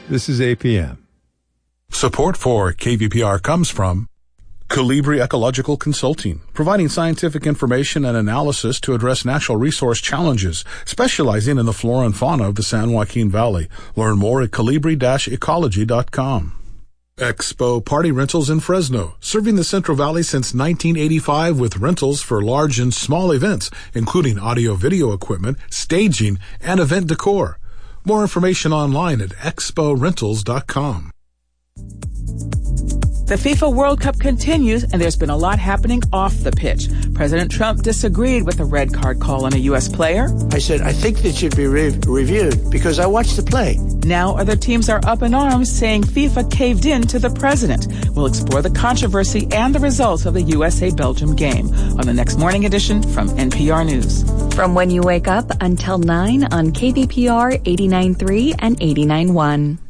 This is APM. Support for KVPR comes from Colibri Ecological Consulting, providing scientific information and analysis to address natural resource challenges, specializing in the flora and fauna of the San Joaquin Valley. Learn more at colibri-ecology.com. Expo Party Rentals in Fresno, serving the Central Valley since 1985 with rentals for large and small events, including audio-video equipment, staging, and event decor. More information online at exporentals.com. The FIFA World Cup continues, and there's been a lot happening off the pitch. President Trump disagreed with a red card call on a U.S. player. I said, I think that should be reviewed because I watched the play. Now other teams are up in arms saying FIFA caved in to the president. We'll explore the controversy and the results of the USA-Belgium game on the next morning edition from NPR News. From when you wake up until 9 on KVPR 89.3 and 89.1.